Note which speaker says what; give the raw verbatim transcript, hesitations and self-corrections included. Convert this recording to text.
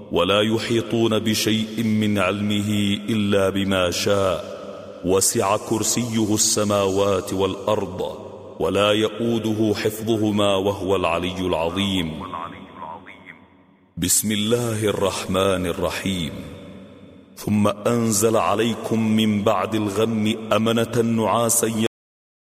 Speaker 1: ولا يحيطون بشيء من علمه إلا بما شاء. وسع كرسيه السماوات والأرض ولا يؤوده حفظهما وهو العلي العظيم. بسم الله الرحمن الرحيم. ثم أنزل عليكم من بعد الغم أمنة نعاسا